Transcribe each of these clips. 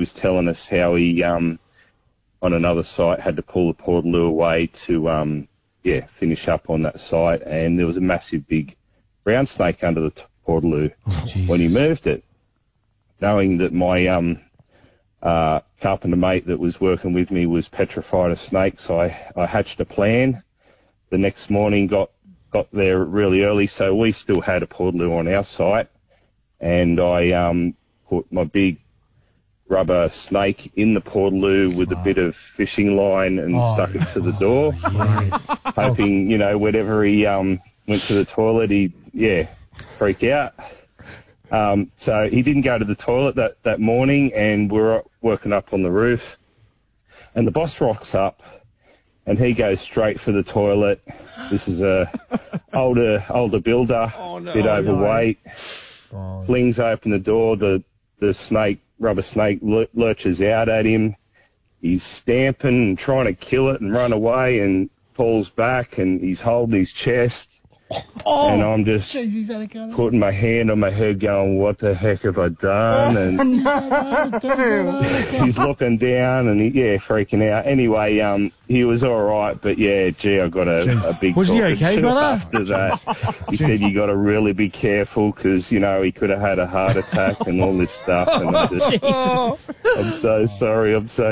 was telling us how he on another site had to pull the portaloo away to finish up on that site, and there was a massive big brown snake under the portaloo when he moved it. Knowing that my carpenter mate that was working with me was petrified of snakes, I hatched a plan. The next morning got there really early, so we still had a portaloo on our site, and I put my big rubber snake in the portaloo with a bit of fishing line and stuck it to the door, hoping, whenever he went to the toilet, he'd freak out. So he didn't go to the toilet that morning, and we're working up on the roof, and the boss rocks up, and he goes straight for the toilet. This is a older builder, bit overweight, flings open the door, the rubber snake lurches out at him. He's stamping and trying to kill it and run away, and falls back, and he's holding his chest. And I'm just putting my hand on my head going, what the heck have I done? And he's looking down and freaking out. Anyway, he was all right, but I got a big Was he okay, brother? After that. He said you got to really be careful because, he could have had a heart attack and all this stuff. And I'm so sorry.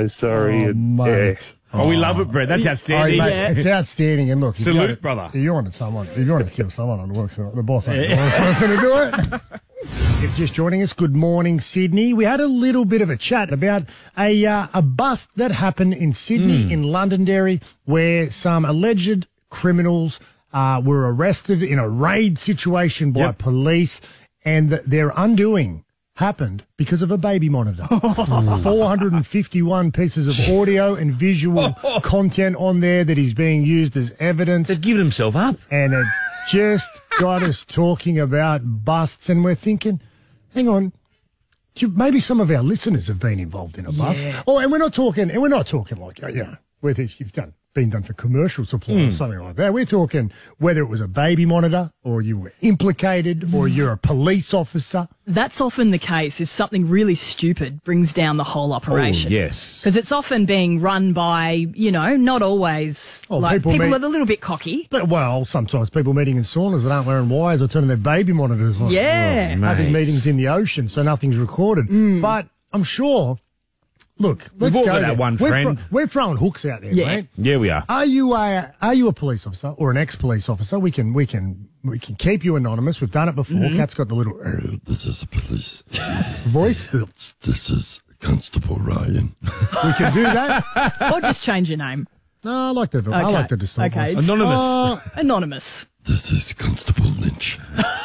Oh, we love it, Brett. That's outstanding. It's outstanding. And look, salute, brother. If you want to kill someone on work, the boss ain't the person to do it. If you're just joining us, good morning, Sydney. We had a little bit of a chat about a bust that happened in Sydney, in Londonderry, where some alleged criminals were arrested in a raid situation by police, and their undoing happened because of a baby monitor. 451 pieces of audio and visual content on there that is being used as evidence. They've given himself up. And it just got us talking about busts, and we're thinking, hang on, maybe some of our listeners have been involved in a bust. Oh, and we're not talking like, whether you've been done for commercial supply or something like that. We're talking whether it was a baby monitor or you were implicated or you're a police officer. That's often the case, is something really stupid brings down the whole operation. Oh, yes. Because it's often being run by, not always, people are a little bit cocky. But, sometimes people meeting in saunas that aren't wearing wires are turning their baby monitors on. Yeah. Having meetings in the ocean so nothing's recorded. But I'm sure... Look, let's go. That one friend. We're throwing hooks out there, mate. Yeah, we are. Are you a police officer or an ex-police officer? We can keep you anonymous. We've done it before. Kat's got the little this is the police voice. This is Constable Ryan. We can do that. Or just change your name. No, I like the distinct voice. Anonymous. Anonymous. This is Constable Lynch.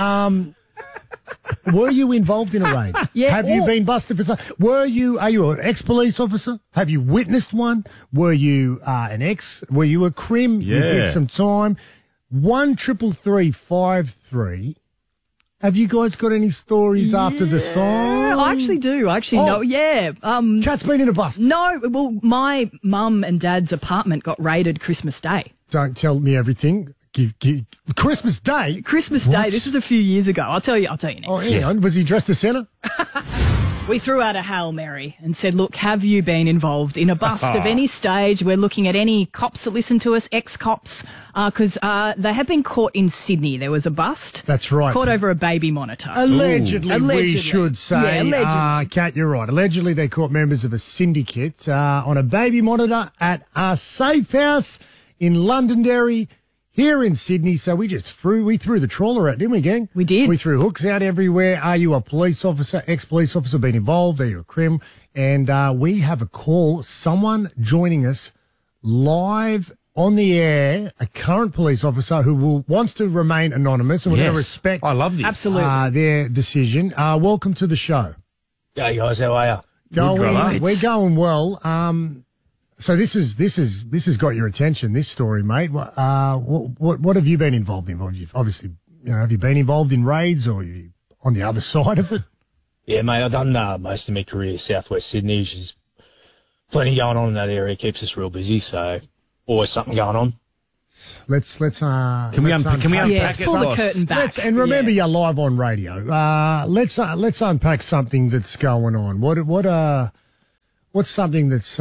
Were you involved in a raid? Yeah. Have you been busted for something? Are you an ex-police officer? Have you witnessed one? Were you were you a crim? Yeah. You did some time. 1-333-53. Have you guys got any stories after the song? I actually do. I actually know. Yeah. Kat's been in a bust. No. Well, my mum and dad's apartment got raided Christmas Day. Don't tell me everything. Christmas Day? Christmas Day. This was a few years ago. I'll tell you next. Oh, hang on. Was he dressed as Santa? We threw out a Hail Mary and said, look, have you been involved in a bust of any stage? We're looking at any cops that listen to us, ex-cops, because they have been caught in Sydney. There was a bust. That's right. Caught over a baby monitor. Allegedly, we should say. Yeah, allegedly. Kat, you're right. Allegedly, they caught members of a syndicate on a baby monitor at a safe house in Londonderry, here in Sydney. So we threw the trawler out, didn't we, gang? We did. We threw hooks out everywhere. Are you a police officer, ex-police officer, been involved? Are you a crim? And we have a call. Someone joining us live on the air, a current police officer who wants to remain anonymous, and we're going to respect I love this. Absolutely. their decision. Welcome to the show. Hey guys, how are you? We're going well. So this has got your attention, this story, mate. What have you been involved in? Obviously, have you been involved in raids, or are you on the other side of it? Yeah, mate, I've done most of my career southwest Sydney. There's plenty going on in that area. It keeps us real busy, so always something going on. Let's can we unpack it? Pull the curtain back. And remember, you're live on radio. Let's unpack something that's going on. What's something that's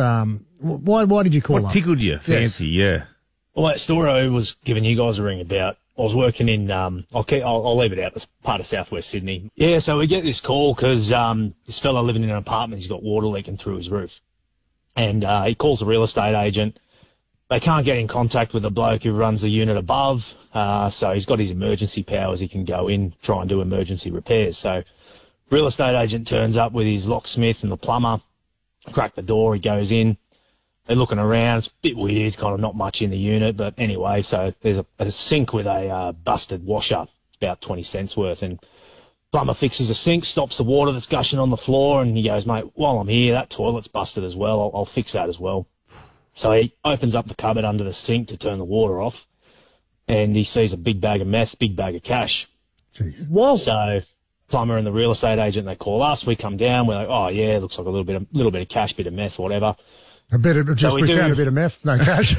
why did you call What up? tickled you? Fancy, yeah. Well, that story I was giving you guys a ring about, I was working in, I'll leave it out, it's part of southwest Sydney. Yeah, so we get this call because this fella living in an apartment, he's got water leaking through his roof. And he calls the real estate agent. They can't get in contact with the bloke who runs the unit above, so he's got his emergency powers. He can go in, try and do emergency repairs. So real estate agent turns up with his locksmith and the plumber, crack the door, he goes in. They're looking around. It's a bit weird, kind of not much in the unit. But anyway, so there's a sink with a busted washer, about 20 cents worth. And plumber fixes the sink, stops the water that's gushing on the floor. And he goes, mate, while I'm here, that toilet's busted as well. I'll fix that as well. So he opens up the cupboard under the sink to turn the water off. And he sees a big bag of meth, big bag of cash. Jeez. Whoa. So plumber and the real estate agent, they call us. We come down. We're like, oh, yeah, looks like a little bit of cash, bit of meth, whatever. We found a bit of meth, no cash.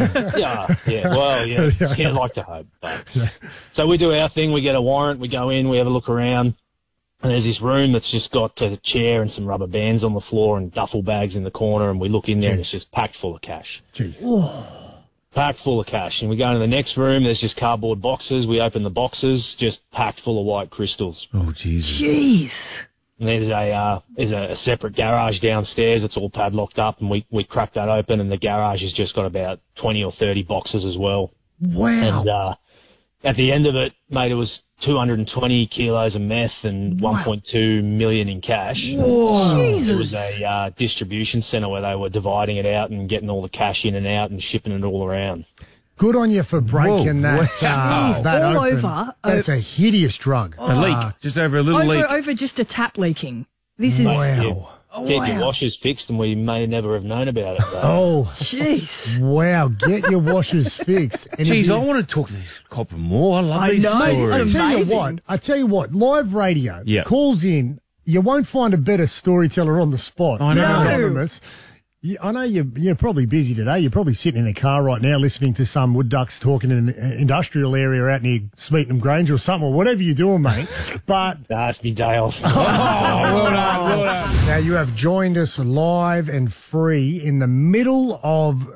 Well, yeah, like to hope. But. So we do our thing, we get a warrant, we go in, we have a look around, and there's this room that's just got a chair and some rubber bands on the floor and duffel bags in the corner, and we look in there and it's just packed full of cash. Jeez. Packed full of cash. And we go into the next room, there's just cardboard boxes, we open the boxes, just packed full of white crystals. Oh, Jesus. Jeez. And there's a separate garage downstairs. It's all padlocked up, and we cracked that open, and the garage has just got about 20 or 30 boxes as well. Wow. And at the end of it, mate, it was 220 kilos of meth and 1.2 million in cash. Whoa. It was a distribution centre where they were dividing it out and getting all the cash in and out and shipping it all around. Good on you for breaking that all open. over. That's a hideous drug. A leak. Just over a little leak. Over just a tap leaking. This is... Wow. Get your washers fixed, and we may never have known about it, though. Oh, Jeez. wow. Get your washers fixed. And Jeez, I want to talk to this copper more. I love these know. stories. I tell you what, live radio calls in. You won't find a better storyteller on the spot. I know. Anonymous. I know you're probably busy today. You're probably sitting in a car right now listening to some wood ducks talking in an industrial area out near Smeaton Grange or something, or whatever you're doing, mate. But That's me day off. Well done. now you have joined us live and free in the middle of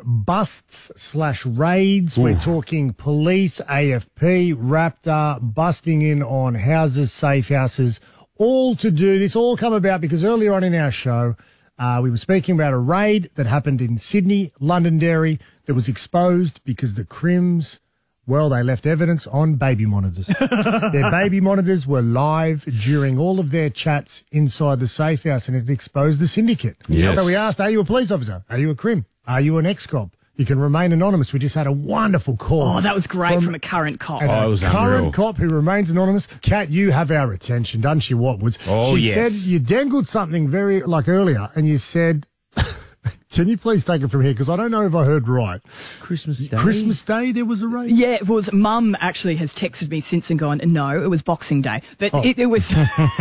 busts/raids. We're talking police, AFP, Raptor, busting in on houses, safe houses, all to do. This all come about because earlier on in our show, we were speaking about a raid that happened in Sydney, Londonderry, that was exposed because the Crims, well, they left evidence on baby monitors. Their baby monitors were live during all of their chats inside the safe house, and it exposed the syndicate. Yes. So we asked, are you a police officer? Are you a Crim? Are you an ex-cop? You can remain anonymous. We just had a wonderful call. Oh, that was great from a current cop. And it was a current unreal. cop who remains anonymous. Kat, you have our attention, doesn't she, Watwoods? Oh, she yes. said you dangled something very, like earlier, and you said, can you please take it from here? Because I don't know if I heard right. Christmas Day. Christmas Day, there was a raid? Yeah, it was. Mum actually has texted me since and gone, no, it was Boxing Day. But it was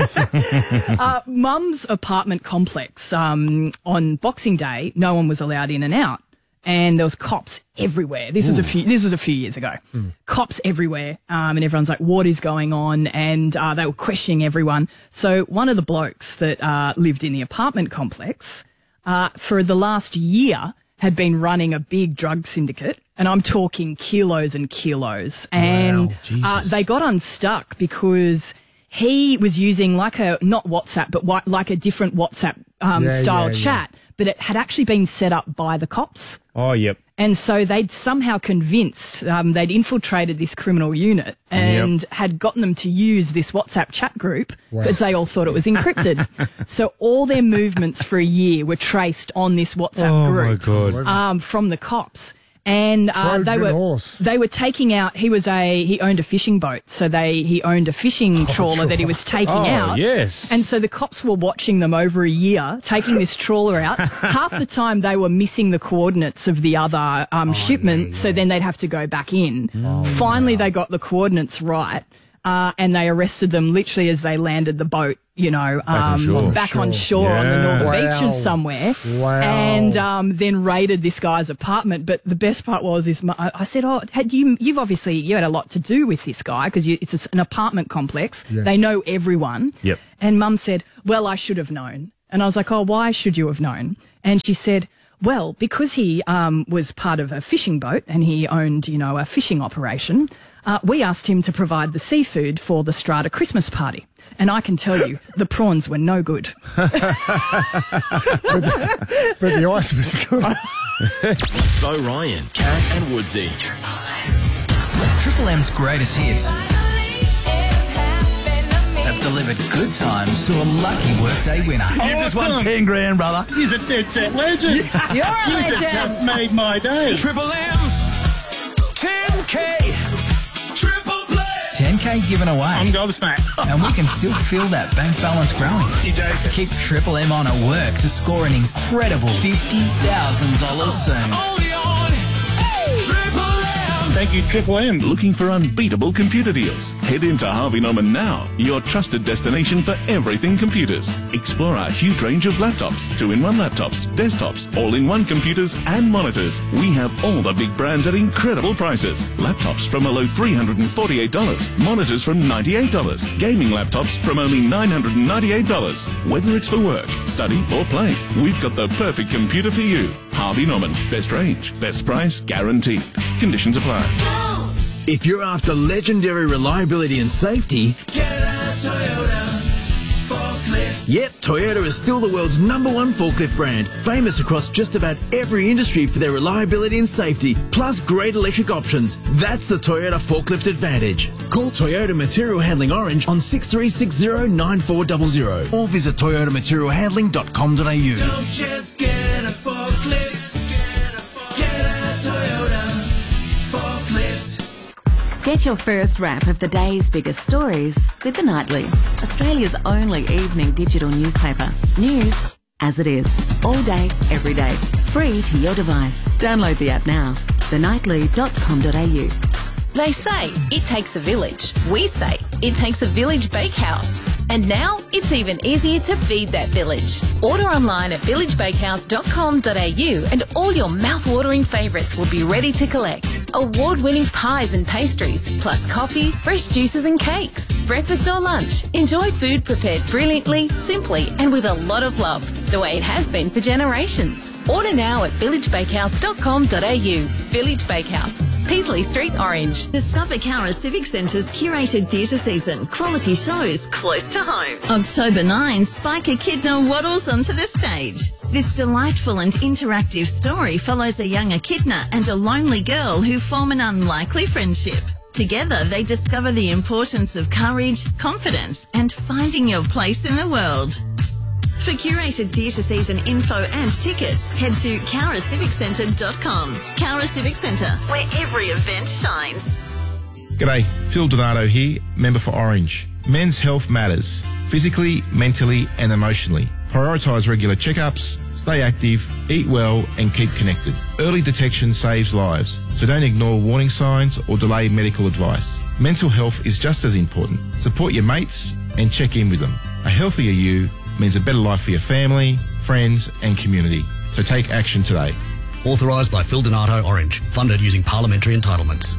Mum's apartment complex. On Boxing Day, no one was allowed in and out. And there was cops everywhere. This was a few years ago. Cops everywhere, and everyone's like, "What is going on?" And they were questioning everyone. So one of the blokes that lived in the apartment complex for the last year had been running a big drug syndicate, and I'm talking kilos and kilos. And they got unstuck because he was using not WhatsApp, but like a different WhatsApp style chat. But it had actually been set up by the cops. Oh, yep. And so they'd somehow convinced, they'd infiltrated this criminal unit and had gotten them to use this WhatsApp chat group because they all thought it was encrypted. So all their movements for a year were traced on this WhatsApp group. Oh, my God. From the cops. And horse. they were taking out. He owned a fishing boat, so he owned a fishing trawler that he was taking out. Yes. And so the cops were watching them over a year, taking this trawler out. Half the time they were missing the coordinates of the other shipment, so then they'd have to go back in. Finally, they got the coordinates right. And they arrested them literally as they landed the boat, back on shore on the northern beaches somewhere. Wow. And then raided this guy's apartment. But the best part was, I said, you've obviously, you had a lot to do with this guy because it's an apartment complex. Yes. They know everyone. Yep. And Mum said, well, I should have known. And I was like, oh, why should you have known? And she said, well, because he was part of a fishing boat and he owned, a fishing operation, we asked him to provide the seafood for the Strata Christmas party. And I can tell you, the prawns were no good. But the ice was good. Bo Ryan, Kat and Woodsy. Triple M's greatest hits have delivered good times to a lucky workday winner. You just won 10 grand, brother. He's a dead set legend. You're a legend. Just made my day. Triple M's 10K. Triple play. 10K given away. I'm gobsmacked. And we can still feel that bank balance growing. You joking? Keep Triple M on at work to score an incredible $50,000 soon. Only on Triple M. Thank you, Triple M. Looking for unbeatable computer deals? Head into Harvey Norman now, your trusted destination for everything computers. Explore our huge range of laptops, 2-in-1 laptops, desktops, all-in-one computers and monitors. We have all the big brands at incredible prices. Laptops from a low $348, monitors from $98, gaming laptops from only $998. Whether it's for work, study or play, we've got the perfect computer for you. Harvey Norman, best range, best price, guaranteed. Conditions apply. If you're after legendary reliability and safety, Get a Toyota forklift. yep, Toyota is still the world's #1 forklift brand, famous across just about every industry for their reliability and safety, plus great electric options. That's the Toyota Forklift Advantage. Call Toyota Material Handling Orange on 6360-9400 or visit toyotamaterialhandling.com.au. Don't just get a forklift. Get a Toyota forklift. Get your first wrap of the day's biggest stories with The Nightly, Australia's only evening digital newspaper. News as it is, all day, every day, free to your device. Download the app now, thenightly.com.au. They say it takes a village. We say it takes a village bakehouse. And now it's even easier to feed that village. Order online at villagebakehouse.com.au and all your mouth-watering favourites will be ready to collect. Award-winning pies and pastries, plus coffee, fresh juices and cakes. Breakfast or lunch, enjoy food prepared brilliantly, simply and with a lot of love, the way it has been for generations. Order now at villagebakehouse.com.au. Village Bakehouse, Peasley Street, Orange. Discover Cowra Civic Centre's curated theatre season. Quality shows close to home. October 9, Spike Echidna waddles onto the stage. This delightful and interactive story follows a young echidna and a lonely girl who form an unlikely friendship. Together, they discover the importance of courage, confidence, and finding your place in the world. For curated theatre season info and tickets, head to cowraciviccentre.com. Cowra Civic Centre, where every event shines. G'day, Phil Donato here, member for Orange. Men's health matters, physically, mentally and emotionally. Prioritise regular checkups, stay active, eat well and keep connected. Early detection saves lives, so don't ignore warning signs or delay medical advice. Mental health is just as important. Support your mates and check in with them. A healthier you means a better life for your family, friends and community. So take action today. Authorised by Phil Donato, Orange. Funded using parliamentary entitlements.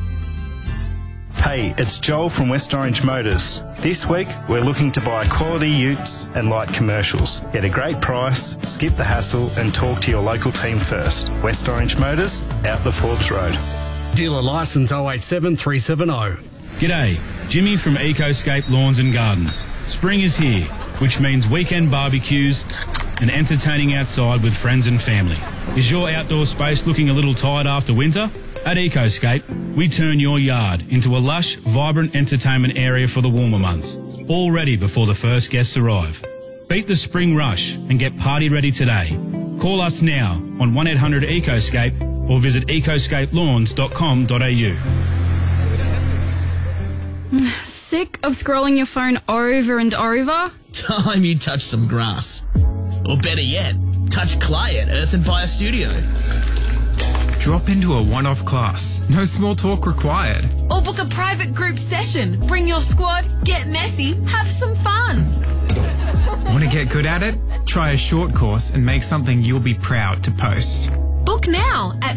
Hey, it's Joel from West Orange Motors. This week, we're looking to buy quality utes and light commercials. Get a great price, skip the hassle and talk to your local team first. West Orange Motors, out the Forbes Road. Dealer licence 087370. G'day, Jimmy from Ecoscape Lawns and Gardens. Spring is here, which means weekend barbecues and entertaining outside with friends and family. Is your outdoor space looking a little tired after winter? At Ecoscape, we turn your yard into a lush, vibrant entertainment area for the warmer months, all ready before the first guests arrive. Beat the spring rush and get party ready today. Call us now on 1-800-ECOSCAPE or visit ecoscapelawns.com.au. Sick of scrolling your phone over and over? Time you touch some grass. Or better yet, touch clay at Earth and Fire Studio. Drop into a one-off class. No small talk required. Or book a private group session. Bring your squad, get messy, have some fun. Want to get good at it? Try a short course and make something you'll be proud to post. Book now at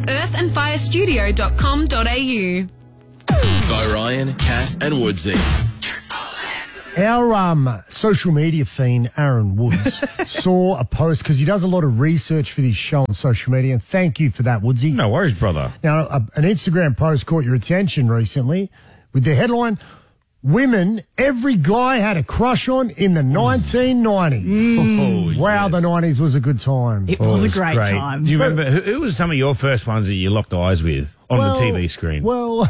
earthandfirestudio.com.au. Bo Ryan, Kat and Woodsy. Our social media fiend, Aaron Woods, saw a post because he does a lot of research for this show on social media, and thank you for that, Woodsy. No worries, brother. Now, an Instagram post caught your attention recently with the headline, "Women every guy had a crush on in the 1990s." Wow, the 90s was a good time. It was a great time. Do you remember, who was some of your first ones that you locked eyes with on the TV screen? Well,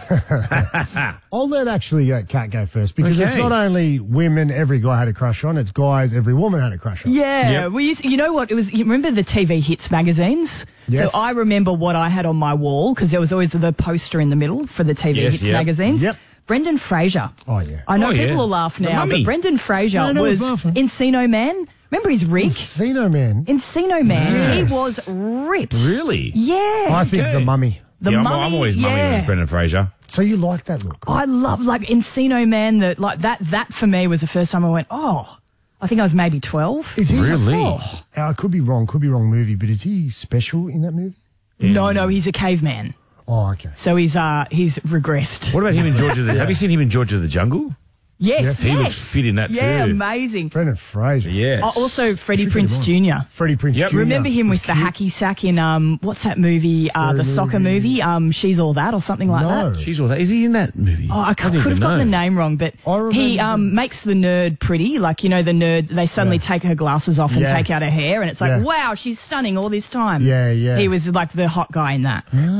I'll let actually Kat go first because it's Okay. not only women every guy had a crush on, it's guys every woman had a crush on. Yeah, we used, you know what? It was. You remember the TV Hits magazines? Yes. So I remember what I had on my wall because there was always the poster in the middle for the TV Yes, Hits yep. magazines. Yep. Brendan Fraser. Oh, yeah. I know Oh, people yeah. will laugh The now, mummy. but Brendan Fraser No, no was one's laughing. Encino Man. Remember his rig? Encino Man. Encino Man. Yes. He was ripped. Really? Yeah. I think the mummy. The yeah, mummy. I'm always mummy yeah. with Brendan Fraser. So you like that look? I love like Encino Man. That for me was the first time I went, oh, I think I was maybe 12. Is he Really? I could be wrong movie, but is he special in that movie? No, he's a caveman. Oh, okay. So he's regressed. What about him in George of the... Have you seen him in George of the Jungle? Yes, He looks fit in that Yeah, too. amazing. Brendan Fraser. Yes. Also, Freddie Should Prinze get him Jr. Freddie Prinze Yep. Jr. Remember him was with the cute. hacky sack in what's that movie? The soccer movie. She's All That or something like No. that. She's all that. Is he in that movie? Oh, I could have gotten the name wrong, but I he remember makes the nerd pretty. Like, you know, the nerd, they suddenly take her glasses off and Yeah. take out her hair, and it's like, Yeah. wow, she's stunning all this time. Yeah, yeah. He was like the hot guy in that.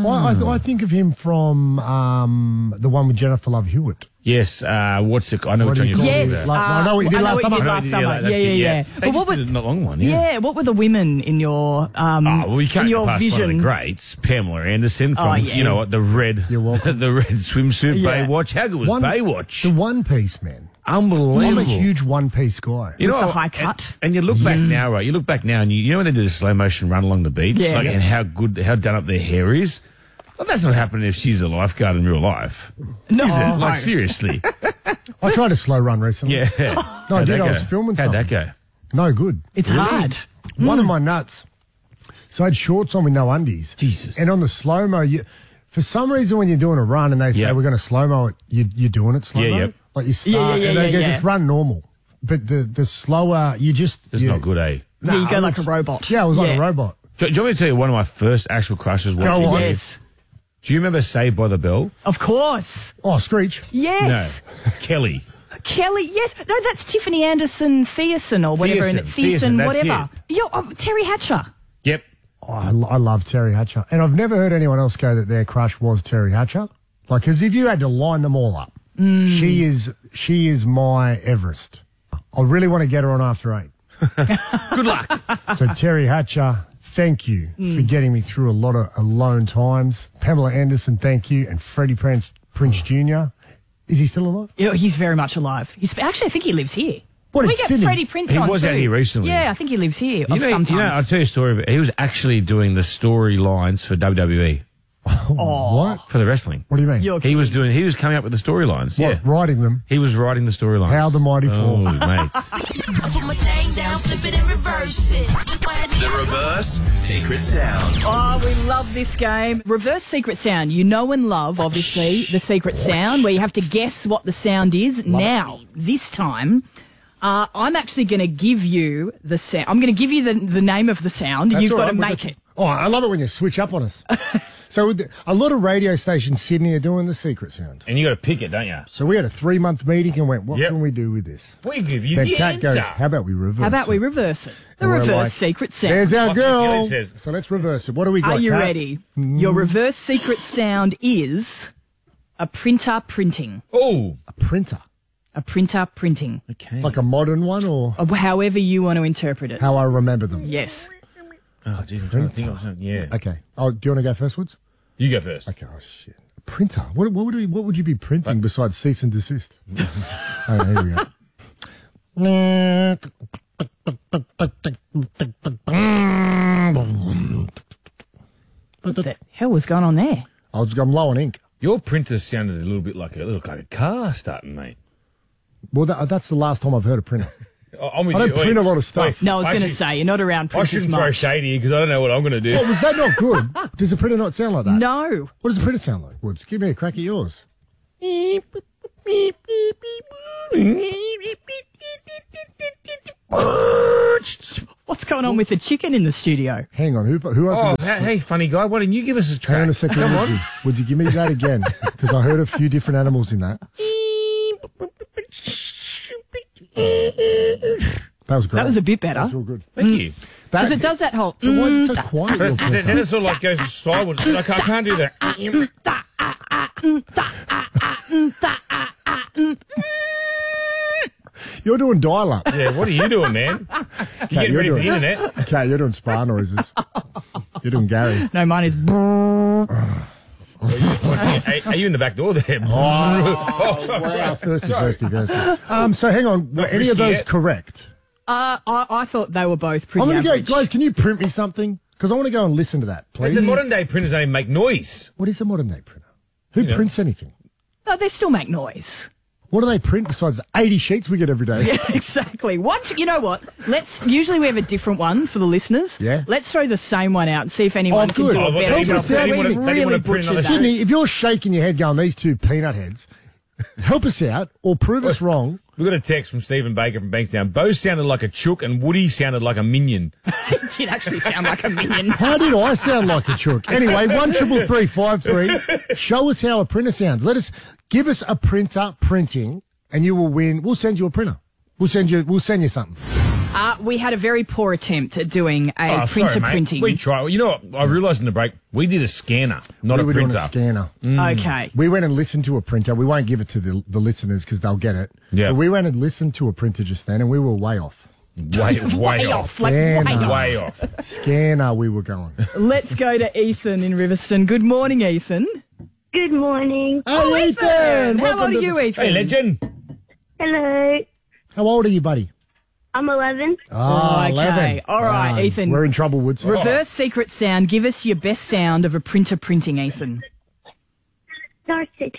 I think of him from the one with Jennifer Love Hewitt. Yes. What's it? I know What which do one you you're call talking it? about. Like, I know what you did I know last what you summer. did I know last what summer. you did, that's it, Yeah. They just did a not long one, yeah. What were the women in your Well, you can't in your go past vision? one of the greats, Pamela Anderson from, Oh, yeah. you know what, the red swimsuit, Yeah. Baywatch. How good was Baywatch? The One Piece man. Unbelievable. I'm a huge One Piece guy. You With know, the high cut. And you look back now, right? You look back now, and you know when they do the slow motion run along the beach, Yeah. and how done up their hair is. Well, that's not happening if she's a lifeguard in real life. No. Is it? Like seriously. I tried a slow run recently. Yeah. No, I How'd did. that I go? was filming How'd something. that go? No good. It's hard. One of my nuts. So I had shorts on with no undies. Jesus. And on the slow-mo, for some reason when you're doing a run and they say, Yeah. we're going to slow-mo it, you're doing it slow-mo. Yeah, yeah. Like you start and they go, yeah. just run normal. But the slower, you just... It's not good, eh? Yeah, you go it like a looks- robot. Yeah, I was like Yeah. a robot. Do you want me to tell you one of my first actual crushes? Go watching on. it? Yes. Do you remember Saved by the Bell? Of course. Oh, Screech. Yes. No. Kelly. Kelly, yes. No, that's Tiffany Anderson Thiessen or whatever. Thiessen, that's whatever. Terry Hatcher. Yep. Oh, I love Terry Hatcher. And I've never heard anyone else go that their crush was Terry Hatcher. Like, because if you had to line them all up, she is my Everest. I really want to get her on After 8. Good luck. So Terry Hatcher, thank you for getting me through a lot of alone times. Pamela Anderson, thank you. And Freddie Prinze Jr. Is he still alive? Yeah, he's very much alive. Actually, I think he lives here. What, we in get Sydney? Freddie Prinze He on was too. out here recently. Yeah, I think he lives here sometimes. I'll tell you a story. But he was actually doing the storylines for WWE What? for the wrestling. What do you mean? He was coming up with the storylines. What, Yeah, writing them? he was writing the storylines. How the mighty fall. Oh, mate. I put my thing down, flip it and reverse it. The Reverse Secret Sound. Oh, we love this game. Reverse Secret Sound. You know and love, obviously, the secret sound where you have to guess what the sound is. Now, this time, I'm actually going to give you the sound. I'm going to give you the name of the sound. That's You've all got right, to we've make got- it. Oh, I love it when you switch up on us. So a lot of radio stations in Sydney are doing the secret sound. And you got to pick it, don't you? So we had a 3-month meeting and went, what can we do with this? We give you Then the Kat answer. goes, how about we reverse How about it? we reverse it? The And we're reverse like, secret sound. There's our Like you see what girl. it says. So let's reverse it. What do we got, Are you Kat? ready? Your reverse secret sound is a printer printing. Oh, A printer. A printer printing. okay. Like a modern one or Or however you want to interpret it. how I remember them? Yes. Oh, geez, I'm trying to think of something. Yeah. Okay. Oh, do you want to go first, Woods? You go first. Okay. Oh, shit. A printer. What would you be printing besides cease and desist? Oh, here we go. What the hell was going on there? I'm low on ink. Your printer sounded a little bit like a car starting, mate. Well, that's the last time I've heard a printer. I'm with I you. don't print a lot of stuff. No, I was going to should- say, you're not around I printers shouldn't throw much. shade here because I don't know what I'm going to do. Oh, was that not good? Does a printer not sound like that? No. What does a printer sound like, Woods? Give me a crack at yours. What's going on with the chicken in the studio? Hang on, who opened hey, funny guy, why didn't you give us a track? Hang on a second, Come on. would you give me that again? Because I heard a few different animals in that. That was great. That was a bit better. That was real good. Thank you. Because it does that whole... But why is it so quiet? But then it sort of like goes sideways. Like, I can't do that. You're doing dial-up. Yeah, what are you doing, man? You getting ready for the internet? Okay, you're doing spa noises. You're doing Gary. No, mine is... Are you in the back door there? Wow, thirsty. So hang on, were any of those yet. correct? I thought they were both pretty I'm going to average. go, guys, can you print me something? Because I want to go and listen to that, please. The modern day printers don't even make noise. What is a modern day printer? Who prints anything? No, they still make noise. What do they print besides the 80 sheets we get every day? Yeah, exactly. You know what? Usually we have a different one for the listeners. Yeah. Let's throw the same one out and see if anyone can do a better job. Really butchers that. Sydney, if you're shaking your head going, these two peanut heads, help us out or prove us wrong. We got a text from Stephen Baker from Bankstown. Bo sounded like a chook and Woody sounded like a minion. It did actually sound like a minion. How did I sound like a chook? Anyway, 13353. Show us how a printer sounds. Give us a printer printing, and you will win. We'll send you a printer. We'll send you something. We had a very poor attempt at doing a printer printing. We tried. You know what? I realised in the break, we did a scanner, not a printer. We were doing a scanner. Okay. We went and listened to a printer. We won't give it to the listeners because they'll get it. Yeah. But we went and listened to a printer just then, and we were way off. Way off. Way off. Scanner, we were going. Let's go to Ethan in Riverstone. Good morning, Ethan. Good morning. Hey, Ethan. How old are you, Ethan? Hey, legend. Hello. How old are you, buddy? I'm 11. Oh, okay. 11. All right, Ethan. We're in trouble, Woods. Reverse secret sound. Give us your best sound of a printer printing, Ethan. Sausage.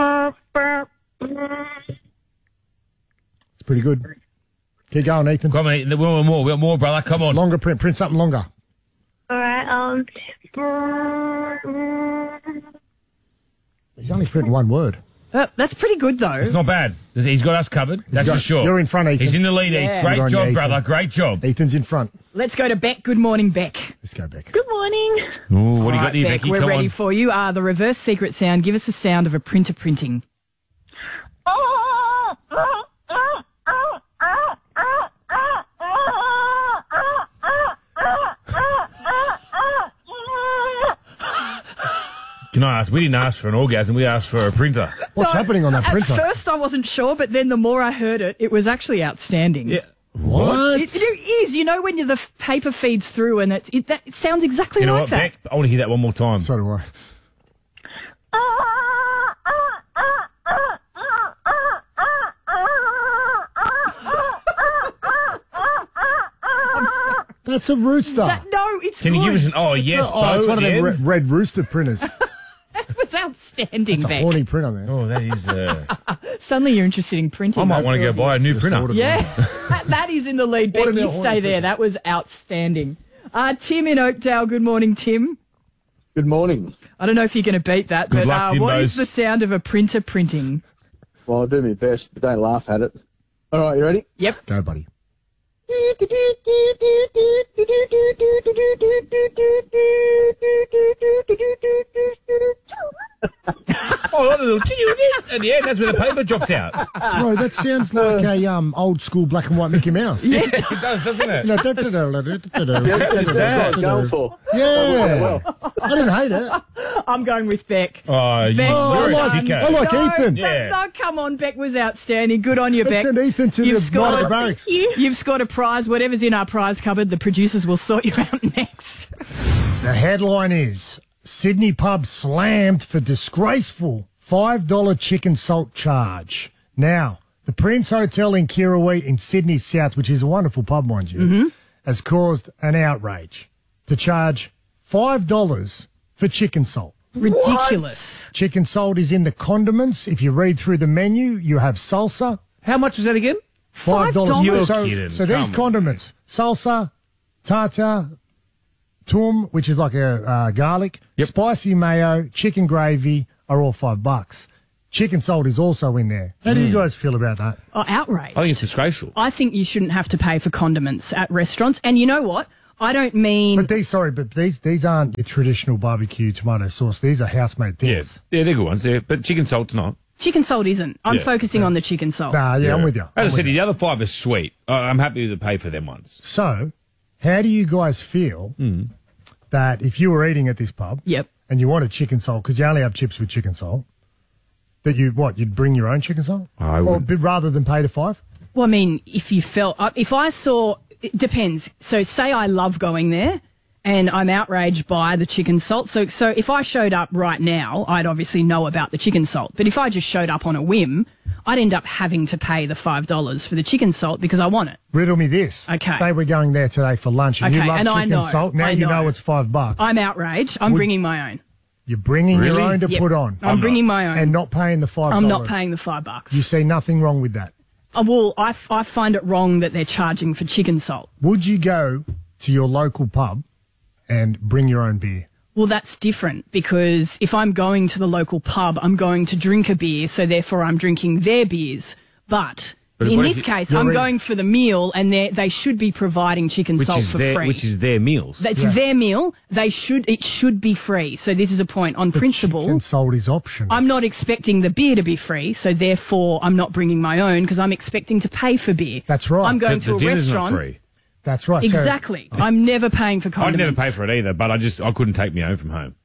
It's pretty good. Keep going, Ethan. Come on, Ethan. We want more, brother. Come on. Longer print. Print something longer. All right. He's only printing one word. That's pretty good, though. It's not bad. He's got us covered. That's for sure. You're in front, Ethan. He's in the lead, Yeah. Ethan. Great Good on job, you, brother. Ethan. Great job. Ethan's in front. Let's go to Beck. Good morning, Beck. Let's go, Beck. Good morning. Ooh, what do you got Right, there, Beck, Becky? we're Come ready on. for you. The reverse secret sound. Give us a sound of a printer printing. Can I ask? We didn't ask for an orgasm. We asked for a printer. What's happening on that printer? At first, I wasn't sure, but then the more I heard it, it was actually outstanding. Yeah. What? It is. You know when the paper feeds through and it sounds exactly You know like what, that. Beck? I want to hear that one more time. So do I. That's a rooster. No, it's Can good. you give us an... Oh, yes, it's Bo, one of at the them end? red rooster printers. It was outstanding, It's a Beck. horny printer, man. Oh, that is... Suddenly you're interested in printing. I might want to go buy a new printer. Yeah, that is in the lead, Beck. What You about stay horny there. printer? That was outstanding. Tim in Oakdale. Good morning, Tim. Good morning. I don't know if you're going to beat that, Good but luck, what Timbos. is the sound of a printer printing? Well, I'll do my best, but don't laugh at it. All right, you ready? Yep. Go, buddy. Oh, that little... At the end, that's where the paper drops out. Bro, that sounds like a old school black and white Mickey Mouse. Yeah, it does, doesn't it? That's what I was going for. Yeah. I didn't hate it. I'm going with Beck. Oh, Beck, you're a well sicko. done. I like No, Ethan. Yeah. No, come on, Beck was outstanding. Good on you, Let's Beck. send Ethan to You've the night at the scored. barracks. You've scored a prize. Whatever's in our prize cupboard, the producers will sort you out next. The headline is Sydney pub slammed for disgraceful $5 chicken salt charge. Now, the Prince Hotel in Kirrawee in Sydney South, which is a wonderful pub, mind you, has caused an outrage to charge $5 for chicken salt. Ridiculous. Chicken salt is in the condiments. If you read through the menu, you have salsa. How much is that again? $5. You're So, kidding. so these Come on. condiments, salsa, tartar, tum, which is like a garlic, spicy mayo, chicken gravy, are all $5. chicken salt is also in there. How do you guys feel about that? Oh, outraged. I think it's disgraceful. I think you shouldn't have to pay for condiments at restaurants. And you know what? I don't mean... But these aren't your traditional barbecue tomato sauce. These are house-made things. Yeah, they're good ones. But chicken salt's not. Chicken salt isn't. I'm Yeah. focusing on the chicken salt. Nah, yeah, I'm with you. As I said, the other 5 are sweet. I'm happy to pay for them ones. So, how do you guys feel that if you were eating at this pub and you wanted chicken salt, because you only have chips with chicken salt, that you'd bring your own chicken salt? I would. Or rather than pay the $5? Well, I mean, if you felt... if I saw... It depends. So say I love going there and I'm outraged by the chicken salt. So if I showed up right now, I'd obviously know about the chicken salt. But if I just showed up on a whim, I'd end up having to pay the $5 for the chicken salt because I want it. Riddle me this. Okay. Say we're going there today for lunch and you love and chicken salt. Now you know it's $5. I'm outraged. I'm bringing my own. You're bringing your own to Yep. put on. I'm bringing my own. And not paying the $5. I'm not paying the $5. You see nothing wrong with that. Well, I find it wrong that they're charging for chicken salt. Would you go to your local pub and bring your own beer? Well, that's different because if I'm going to the local pub, I'm going to drink a beer, so therefore I'm drinking their beers. But in this case, I'm going for the meal and they should be providing chicken salt for free. Which is their meals. It's their meal. It should be free. So this is a point on principle. Chicken salt is optional. I'm not expecting the beer to be free, so therefore I'm not bringing my own because I'm expecting to pay for beer. That's right. I'm going to a restaurant. Not free. That's right. Exactly. I'm never paying for condiments. I'd never pay for it either, but I couldn't take my own from home.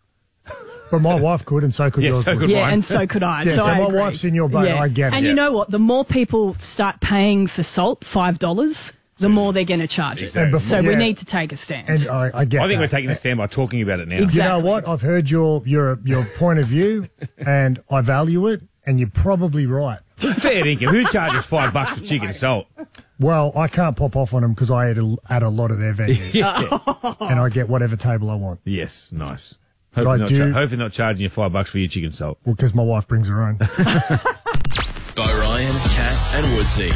But my wife could, and so could yours. So could mine. And so could I. Yeah, so I my agree. wife's in your boat. I get it. And you know what? The more people start paying for salt, $5, the more they're going to charge it. Exactly. So we need to take a stand. And I get I think that. we're taking a stand by talking about it now. You know what? I've heard your point of view, and I value it, and you're probably right. Fair dinkum. Who charges $5 for chicken salt? Well, I can't pop off on them because I at a lot of their venues. And I get whatever table I want. Yes, nice. But Hopefully not charging you $5 for your chicken salt. Well, because my wife brings her own. By Ryan, Kat, and Woodsy.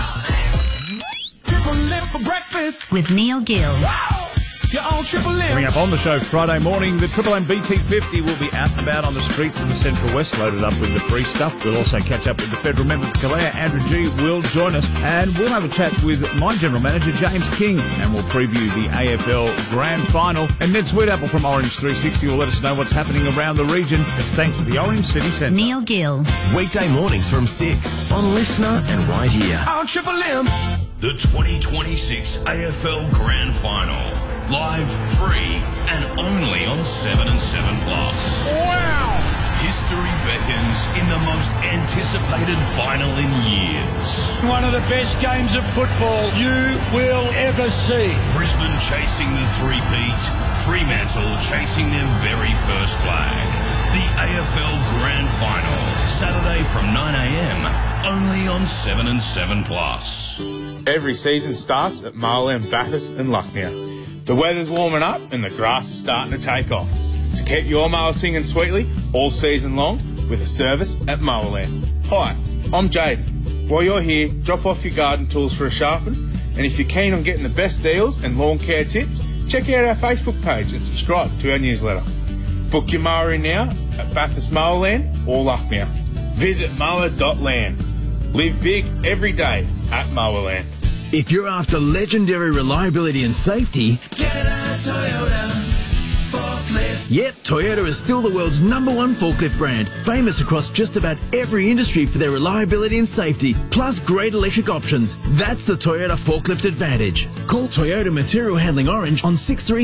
for breakfast. With Neil Gill. You're on Triple M. Coming up on the show Friday morning, the Triple M BT50 will be out and about on the streets of the Central West, loaded up with the free stuff. We'll also catch up with the federal member for Calais. Andrew G will join us, and we'll have a chat with my general manager, James King, and we'll preview the AFL Grand Final. And Ned Sweetapple from Orange 360 will let us know what's happening around the region. It's thanks to the Orange City Centre. Neil Gill. Weekday mornings from 6 on Listener and right here. On Triple M. The 2026 AFL Grand Final. Live, free, and only on 7 and 7 Plus. Wow! History beckons in the most anticipated final in years. One of the best games of football you will ever see. Brisbane chasing the three-peat. Fremantle chasing their very first flag. The AFL Grand Final. Saturday from 9 a.m. only on 7 and 7 Plus. Every season starts at Marlin, Bathurst and Lucknow. The weather's warming up and the grass is starting to take off. To keep your mower singing sweetly all season long with a service at Mowerland. Hi, I'm Jaden. While you're here, drop off your garden tools for a sharpen, and if you're keen on getting the best deals and lawn care tips, check out our Facebook page and subscribe to our newsletter. Book your mower in now at Bathurst Mowerland or Lucknow. Visit mower.land. Live big every day at Mowerland. If you're after legendary reliability and safety, Get a Toyota forklift. yep, Toyota is still the world's #1 forklift brand, famous across just about every industry for their reliability and safety, plus great electric options. That's the Toyota Forklift Advantage. Call Toyota Material Handling Orange on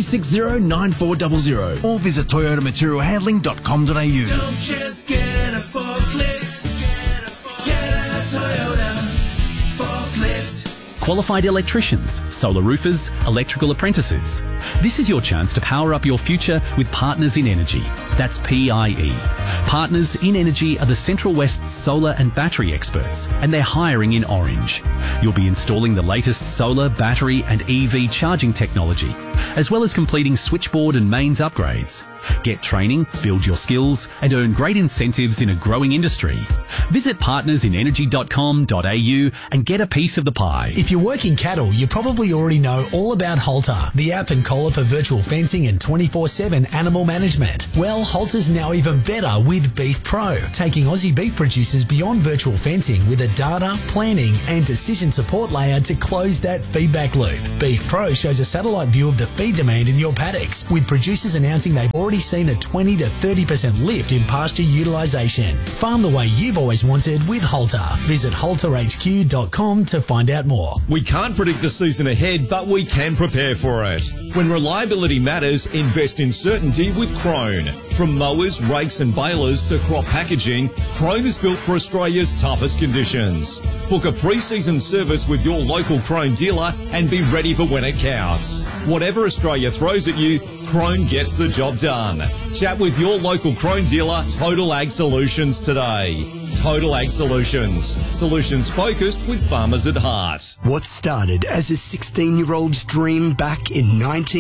6360-9400 or visit toyotamaterialhandling.com.au. Don't just get a forklift. Get a Toyota forklift. Qualified electricians, solar roofers, electrical apprentices. This is your chance to power up your future with Partners in Energy. That's PIE. Partners in Energy are the Central West's solar and battery experts, and they're hiring in Orange. You'll be installing the latest solar, battery and EV charging technology, as well as completing switchboard and mains upgrades. Get training, build your skills, and earn great incentives in a growing industry. Visit partnersinenergy.com.au and get a piece of the pie. If you're working cattle, you probably already know all about Halter, the app and collar for virtual fencing and 24/7 animal management. Well, Halter's now even better with Beef Pro, taking Aussie beef producers beyond virtual fencing with a data, planning and decision support layer to close that feedback loop. Beef Pro shows a satellite view of the feed demand in your paddocks, with producers announcing they've already seen a 20 to 30% lift in pasture utilisation. Farm the way you've always wanted with Halter. Visit halterhq.com to find out more. We can't predict the season ahead, but we can prepare for it. When reliability matters, invest in certainty with Krone. From mowers, rakes and balers to crop packaging, Krone is built for Australia's toughest conditions. Book a pre-season service with your local Krone dealer and be ready for when it counts. Whatever Australia throws at you, Krone gets the job done. Chat with your local Krone dealer, Total Ag Solutions, today. Total Ag Solutions. Solutions focused with farmers at heart. What started as a 16-year-old's dream back in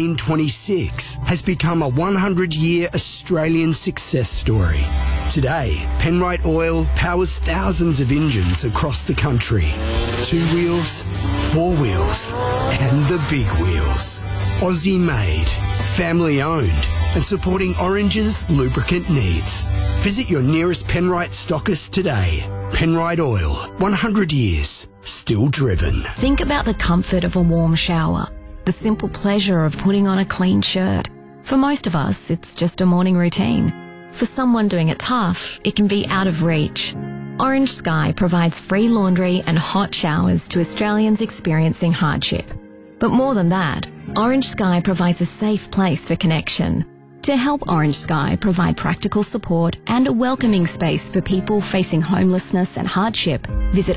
1926 has become a 100-year Australian success story. Today, Penrite Oil powers thousands of engines across the country. 2 wheels, 4 wheels, and the big wheels. Aussie made, family owned, and supporting Orange's lubricant needs. Visit your nearest Penrite stockist today. Penrite Oil, 100 years, still driven. Think about the comfort of a warm shower, the simple pleasure of putting on a clean shirt. For most of us, it's just a morning routine. For someone doing it tough, it can be out of reach. Orange Sky provides free laundry and hot showers to Australians experiencing hardship. But more than that, Orange Sky provides a safe place for connection. To help Orange Sky provide practical support and a welcoming space for people facing homelessness and hardship, visit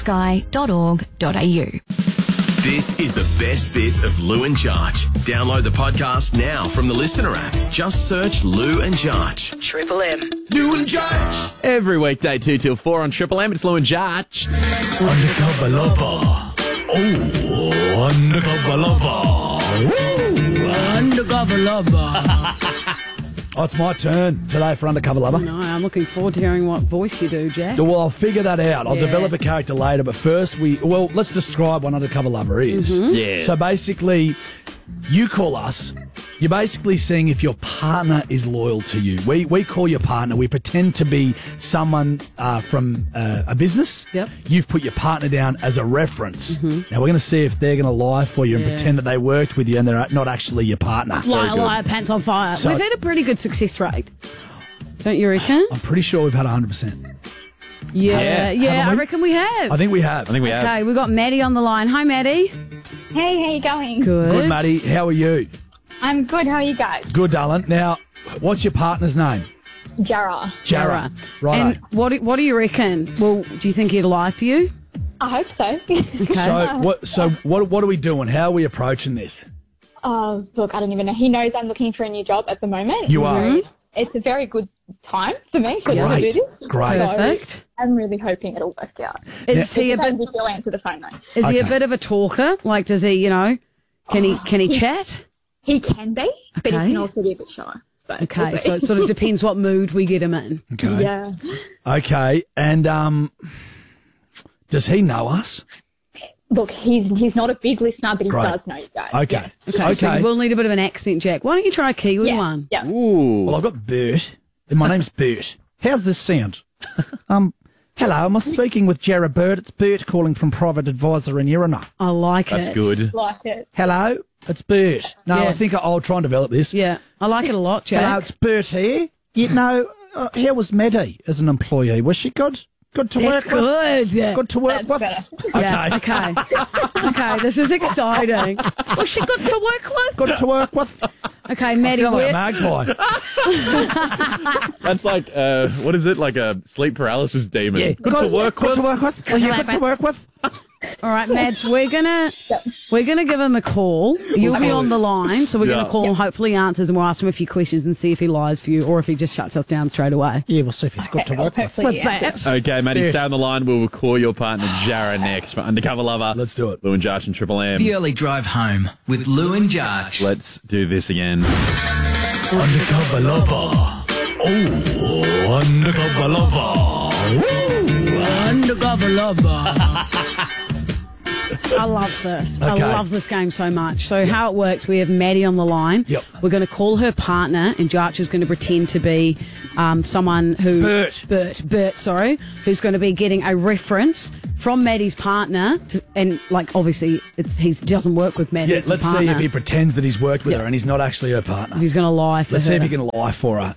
orangesky.org.au. This is the best bit of Lou and Jarch. Download the podcast now from the Listener app. Just search Lou and Jarch. Triple M. Lou and Jarch. Every weekday 2 till 4 on Triple M. It's Lou and Jarch. Undercover lover. Oh, undercover lover. Woo, undercover lover. Oh, it's my turn today for Undercover Lover. No, I'm looking forward to hearing what voice you do, Jack. Well, I'll figure that out. I'll develop a character later, but first let's describe what Undercover Lover is. Mm-hmm. Yeah. So basically, you call us. You're basically seeing if your partner is loyal to you. We call your partner. We pretend to be someone from a business. Yep. You've put your partner down as a reference. Mm-hmm. Now, we're going to see if they're going to lie for you and pretend that they worked with you and they're not actually your partner. Liar, pants on fire. So, we've had a pretty good success rate. Don't you reckon? I'm pretty sure we've had 100%. Yeah, I reckon we have. I think we have. Okay, we've got Maddie on the line. Hi, Maddie. Hey, how you going? Good, Maddie. How are you? I'm good. How are you guys? Good, darling. Now, what's your partner's name? Jara. Right. And what do you reckon? Well, do you think he'd lie for you? I hope so. Okay. So what are we doing? How are we approaching this? Look, I don't even know. He knows I'm looking for a new job at the moment. You are? So it's a very good time for me to do this. Great. So I'm really hoping it'll work out. Is he Depends if he'll answer the phone, though. Is he a bit of a talker? Like, does he, can he chat? He can be, but he can also be a bit shy. So okay, so it sort of depends what mood we get him in. Okay. Yeah. Okay, and does he know us? Look, he's not a big listener, but he does know you guys. Okay. Yes. Okay, so you will need a bit of an accent, Jack. Why don't you try a Kiwi one? Yeah. Ooh. Well, I've got Bert, and my name's Bert. How's this sound? Hello, am I speaking with Jarrah Burt? It's Bert calling from Private Advisor in Irina. I like it. That's good. Like it. Hello, it's Bert. No, I think I'll try and develop this. Yeah, I like it a lot, Jack. Hello, it's Bert here. How was Maddie as an employee? Was she good? Good to work with? Good to work with? Yeah, okay. Okay, this is exciting. Was she good to work with? Good to work with? Okay, Maddie, like a magpie. That's like, what is it? Like a sleep paralysis demon. Yeah. Good to work with? Good to work with? Are you good to work with? All right, Mads, we're gonna give him a call. You'll be on the line, so we're gonna call him. Hopefully, he answers, and we'll ask him a few questions and see if he lies for you or if he just shuts us down straight away. Yeah, we'll see if he's good to work with. Okay, Maddie, stay on the line. We'll call your partner Jarrah next for Undercover Lover. Let's do it. Lou and Jarch and Triple M. The early drive home with Lou and Jarch. Let's do this again. Undercover lover. Oh, undercover lover. Ooh, undercover lover. I love this. Okay. I love this game so much. So how it works, we have Maddie on the line. Yep. We're going to call her partner, and Jarch is going to pretend to be someone who... Bert, sorry, who's going to be getting a reference from Maddie's partner. And, like, obviously, he doesn't work with Maddie. Yeah, let's see if he pretends that he's worked with her and he's not actually her partner. He's going to lie for Let's her. see if he can lie for her.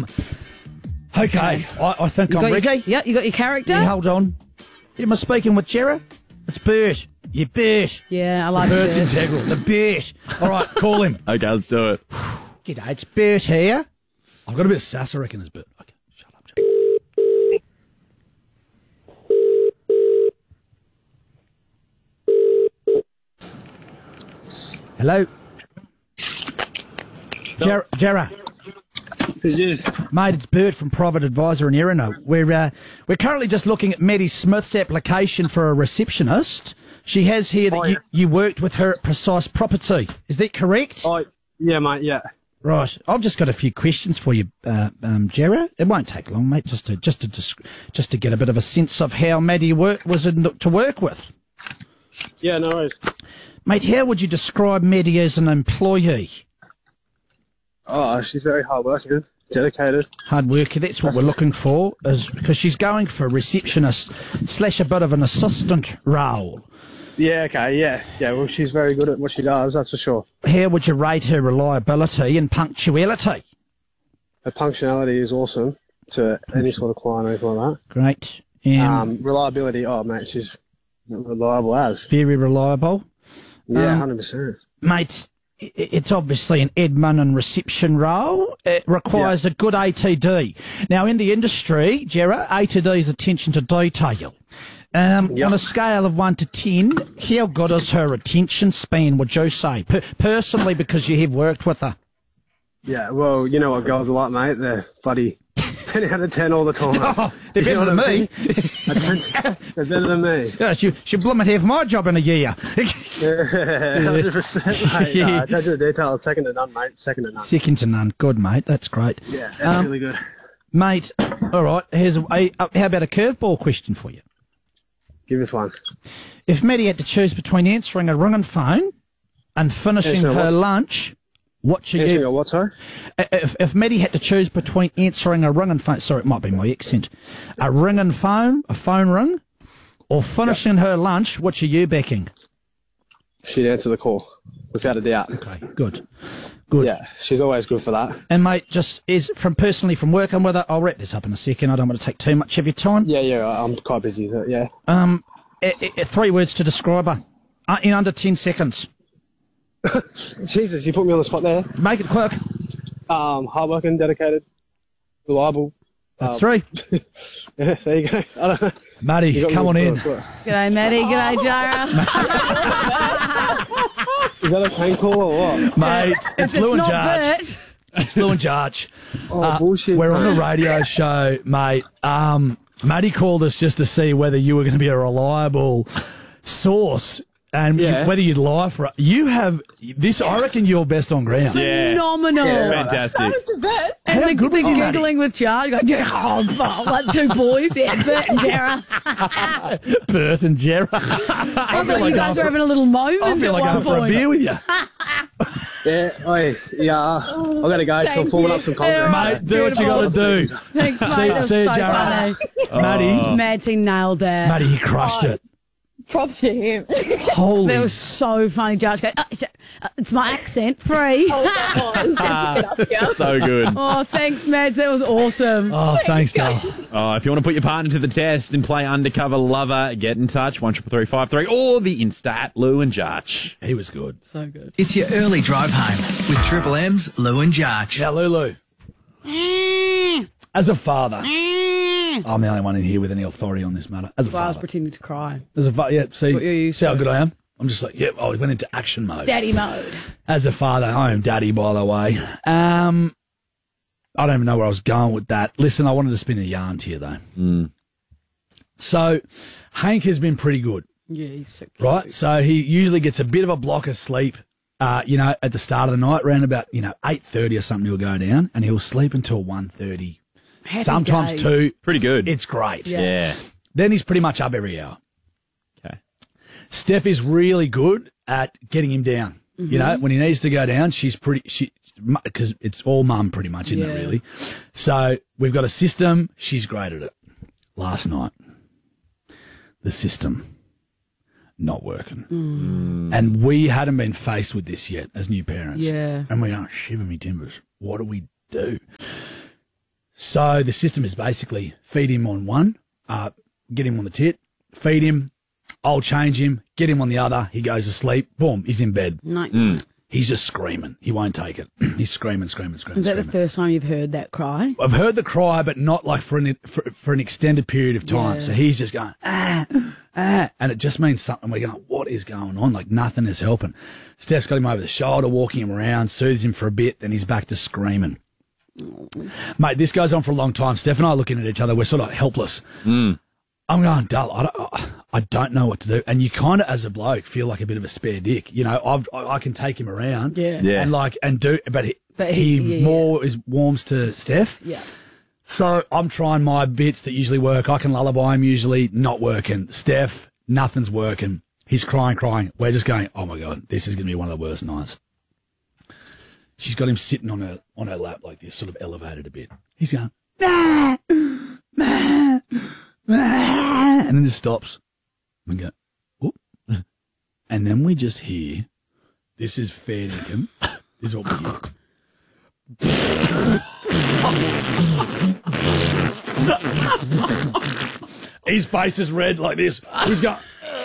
Okay, I think I'm ready. Yeah, you got your character? Yeah, hold on. Am I speaking with Jarrah? It's Bert. Yeah, Bert. Yeah, I like Bert's Bert. integral. The Bert. All right, call him. Okay, let's do it. G'day, it's Bert here. I've got a bit of sass, I reckon, as Bert. Okay, shut up, Jack. Hello? Jarrah. Who's this? Mate, it's Bert from Private Advisor in Erino. We're currently just looking at Maddie Smith's application for a receptionist. She has here that you worked with her at Precise Property. Is that correct? Oh, yeah, mate, yeah. Right. I've just got a few questions for you, Jarrah. It won't take long, mate, just to get a bit of a sense of how Maddie was to work with. Yeah, no worries. Mate, how would you describe Maddie as an employee? Oh, she's very hardworking, dedicated. Hard worker, that's what we're looking for, is because she's going for a receptionist / a bit of an assistant role. Yeah, okay, yeah. Yeah, well, she's very good at what she does, that's for sure. How would you rate her reliability and punctuality? Her punctuality is awesome to any sort of client or anything like that. Great. Reliability, oh, mate, she's reliable as. Very reliable. Yeah, 100%. Mate, it's obviously an admin and reception role. It requires a good ATD. Now, in the industry, Jarrah, ATD is attention to detail. On a scale of 1 to 10, how good is her attention span, would you say? Personally, because you have worked with her. Yeah, well, you know what girls are like, mate. They're bloody 10 out of 10 all the time. Oh, they're better than me. They're better than me. Yeah, she blooming have my job in a year. 100%, mate. Yeah. Attention to detail, second to none, mate. Second to none. Second to none. Good, mate. That's great. Yeah, that's really good. Mate, all right, how about a curveball question for you? Give us one. If Maddie had to choose between answering a ringing phone and finishing her lunch, what should you... Answering a what, sorry? If Maddie had to choose between answering a ringing phone... Sorry, it might be my accent. A ringing phone, a phone ring, or finishing her lunch, which are you backing? She'd answer the call, without a doubt. Okay, good. Good. Yeah, she's always good for that. And, mate, just personally from working with her, I'll wrap this up in a second. I don't want to take too much of your time. Yeah, I'm quite busy, yeah. 3 words to describe her in under 10 seconds. Jesus, you put me on the spot there. Make it quick. Hardworking, dedicated, reliable. That's 3. Yeah, there you go. I don't know. Maddie, come on in. G'day, Maddie. G'day, Jarrah. Is that a tank call or what? Mate, it's Lou and not Jarch. Bert. It's Lou and Jarch. Oh, bullshit. We're on a radio show, mate. Maddie called us just to see whether you were going to be a reliable source and whether you'd lie for it. You have this, I reckon you're best on ground. Yeah. Phenomenal. Fantastic. And How the good was he, Maddie? giggling with Jarrah, going, like 2 boys, Bert and Jarrah. Bert and Jarrah. I thought you guys were having a little moment I feel like at going one for a point. beer with you. I've got to go because I'm forming up some concrete. Mate, do what you got to do. Thanks, mate. See That was you, so Jarrah. funny. Maddie, Madsy nailed that. Maddie, he crushed it. Props to him. Holy. That was so funny. Jarch go, it's my accent. 3. So good. Oh, thanks, Mads. That was awesome. Oh, thanks, Dale. If you want to put your partner to the test and play Undercover Lover, get in touch, 133353, or the Insta at Lou and Jarch. He was good. So good. It's your early drive home with Triple M's Lou and Jarch. Now, Lulu, as a father, I'm the only one in here with any authority on this matter. As a Well, I was father. pretending to cry. As a father, see What you're used how to. good I am? I'm just like, I went into action mode. Daddy mode. As a father, I am daddy, by the way. I don't even know where I was going with that. Listen, I wanted to spin a yarn to you, though. So, Hank has been pretty good, Yeah, he's so cute. right? So, he usually gets a bit of a block of sleep at the start of the night, around about 8:30 or something, he'll go down and he'll sleep until 1:30, sometimes days. 2. Pretty good. It's great. Yeah. Then he's pretty much up every hour. Okay. Steph is really good at getting him down. Mhm. When he needs to go down, because it's all mum pretty much, isn't it, really? So we've got a system. She's great at it. Last night, the system not working. And we hadn't been faced with this yet as new parents. Yeah. And we are shiver me timbers. What do we do? So the system is basically feed him on one, get him on the tit, feed him, I'll change him, get him on the other, he goes to sleep, boom, he's in bed. No. He's just screaming. He won't take it. He's screaming. Is that the first time you've heard that cry? I've heard the cry, but not like for an extended period of time. Yeah. So he's just going, and it just means something. We're going, what is going on? Like nothing is helping. Steph's got him over the shoulder, walking him around, soothes him for a bit, then he's back to screaming. Mate, this goes on for a long time. Steph and I are looking at each other. We're sort of helpless. I'm going dull. I don't know what to do. And you kind of, as a bloke, feel like a bit of a spare dick. I can take him around, but he more warms to Steph. Yeah. So I'm trying my bits that usually work. I can lullaby him usually, not working. Steph, nothing's working. He's crying. We're just going, oh my God, this is going to be one of the worst nights. She's got him sitting on her lap like this, sort of elevated a bit. He's going, "Mah, mah, mah," and then just stops. We go, whoop. And then we just hear, this is fair dinkum. This is what we hear. His face is red like this. He's going,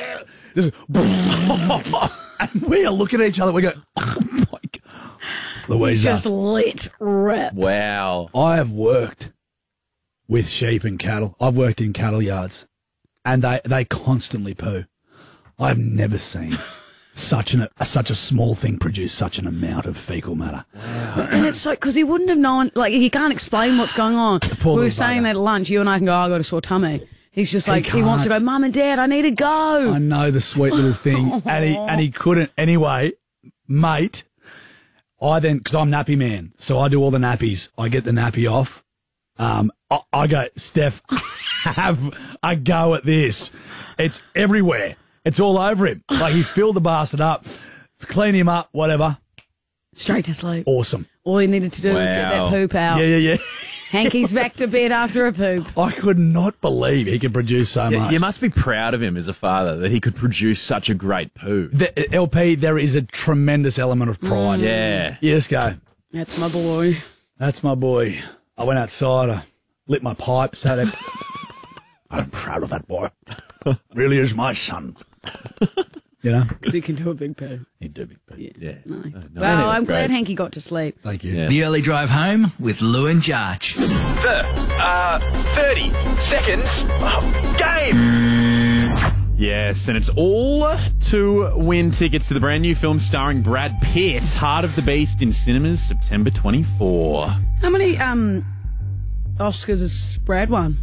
and we are looking at each other. We go, oh my God. Louisa. Just let rip. Wow. I have worked with sheep and cattle. I've worked in cattle yards, and they constantly poo. I've never seen such a small thing produce such an amount of fecal matter. Wow. And it's like, because he wouldn't have known, like, he can't explain what's going on. We were saying that at lunch, you and I can go, I got a sore tummy. He's just like, he wants to go, Mum and Dad, I need to go. I know, the sweet little thing. and he couldn't. Anyway, mate, because I'm nappy man, so I do all the nappies. I get the nappy off. I go, Steph, have a go at this. It's everywhere. It's all over him. Like, he filled the bastard up, clean him up, whatever. Straight to sleep. Awesome. All he needed to do was get that poop out. Yeah. Hanky's back to bed after a poop. I could not believe he could produce so much. You must be proud of him as a father that he could produce such a great poo. LP, there is a tremendous element of pride. Yeah. You just go, that's my boy. That's my boy. I went outside, I lit my pipe, sat there. I'm proud of that boy. Really is my son. You know? Because he can do a big poo. He'd do a big poo. Yeah. Nice. No, Well, I'm great. glad Hanky got to sleep. Thank you. Yeah. The early drive home with Lou and Jarch. The 30 seconds game. Yes, and it's all to win tickets to the brand new film starring Brad Pitt, Heart of the Beast, in cinemas September 24. How many Oscars has Brad won?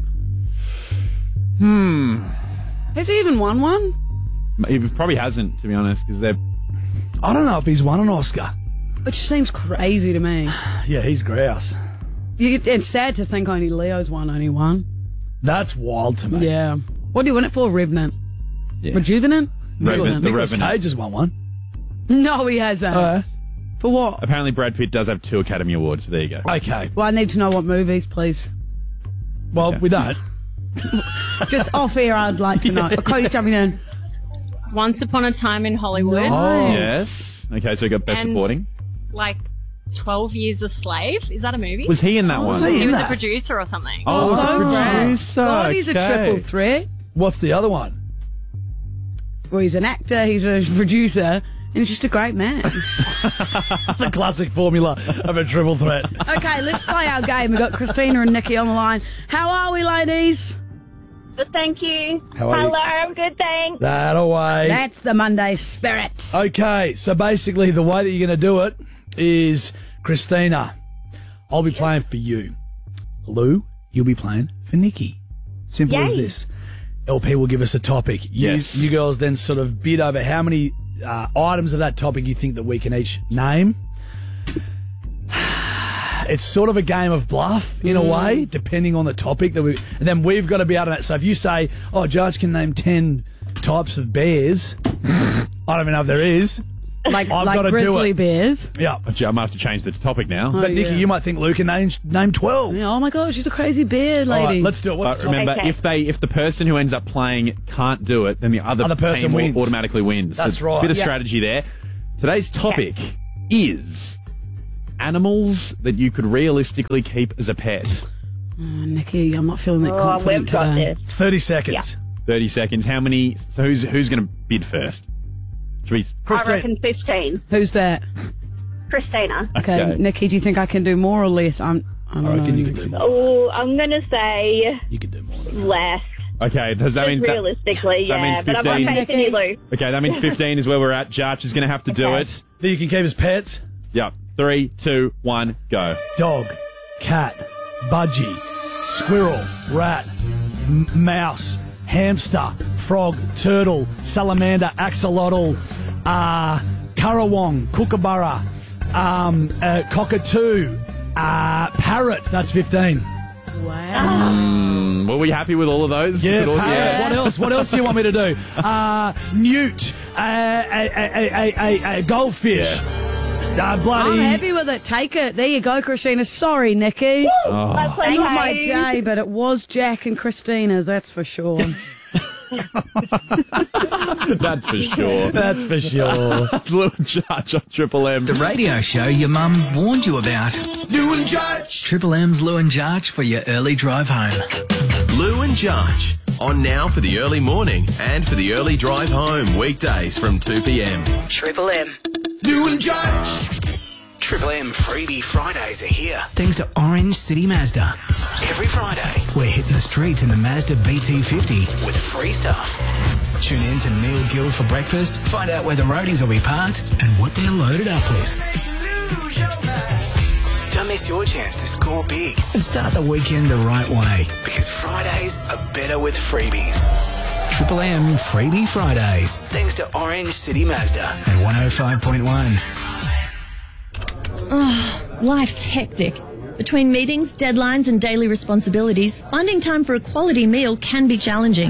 Has he even won one? He probably hasn't, to be honest, because they're... I don't know if he's won an Oscar. Which seems crazy to me. Yeah, he's grouse. It's sad to think only Leo's won only one. That's wild to me. Yeah. What do you win it for? Revenant? Yeah. Rejuvenant? The Nicolas Revenant. Cage has won one. No, he hasn't. For what? Apparently Brad Pitt does have 2 Academy Awards, so there you go. Okay. Well, I need to know what movies, please. Well, we don't. Just off air, I'd like to know. Cody's jumping in. Once Upon a Time in Hollywood. Oh, yes. Okay, so we got Best And, Supporting. Like 12 Years a Slave. Is that a movie? Was he in that one? He was a producer or something. Oh, he was a producer. God, he's a triple threat. What's the other one? Well, he's an actor, he's a producer, and he's just a great man. The classic formula of a triple threat. Okay, let's play our game. We've got Christina and Nikki on the line. How are we, ladies? Good, thank you. How are you? Hello, I'm good, thanks. That away. That's the Monday spirit. Okay, so basically the way that you're going to do it is, Christina, I'll be playing for you. Lou, you'll be playing for Nikki. Simple as Yay. this. LP will give us a topic. You girls then sort of bid over how many items of that topic you think that we can each name. It's sort of a game of bluff in a way, depending on the topic and then we've got to be able to. So if you say, Judge can name 10 types of bears, I don't even know if there is. I've got to grizzly do it. bears. Yeah, I might have to change the topic now. But Nikki, you might think Luke can name 12. Yeah, oh my gosh, she's a crazy bear lady. All right, let's do it. What's the remember, Okay. if the person who ends up playing can't do it, then the other person team wins. automatically wins. That's So right. A bit of Yeah. strategy there. Today's topic is animals that you could realistically keep as a pet. Oh, Nikki, I'm not feeling that we've confident got today. this. 30 seconds. 30 seconds. How many? So who's going to bid first? Should we? I reckon 15. Who's that? Christina. Okay, Nikki, do you think I can do more or less? I don't know. you can do more. Oh, I'm going to say You can do more than that. less. Okay, does that mean realistically, that means but I'm not 15? facing you, Lou. Okay, that means 15 is where we're at. Jarch is going to have to do Okay. it. That you can keep as pets? Yep. 3, 2, 1, go. Dog, cat, budgie, squirrel, rat, mouse, hamster, frog, turtle, salamander, axolotl, currawong, kookaburra, cockatoo, parrot. That's 15. Wow. Were we happy with all of those? Yeah, With all- parrot. What else? What else do you want me to do? Newt, a goldfish. Bloody. I'm happy with it. Take it. There you go, Christina. Sorry, Nikki. Oh. That's Not my okay. day, but it was Jack and Christina's, that's for sure. That's for sure. That's for sure. Lou and Judge on Triple M. The radio show your mum warned you about. Lou and Judge. Triple M's Lou and Jarch for your early drive home. Lou and Jarch. On now for the early morning and for the early drive home. Weekdays from 2 p.m. Triple M. Lou and Judge. Triple M Freebie Fridays are here. Thanks to Orange City Mazda. Every Friday We're hitting the streets in the Mazda BT50. with free stuff. Tune in to Neil Gill for breakfast. Find out where the roadies will be parked and what they're loaded up with. Don't miss your chance to score big, And start the weekend the right way. because Fridays are better with freebies. Triple M Freebie Fridays Thanks to Orange City Mazda. at 105.1. Life's hectic. Between meetings, deadlines, and daily responsibilities, finding time for a quality meal can be challenging.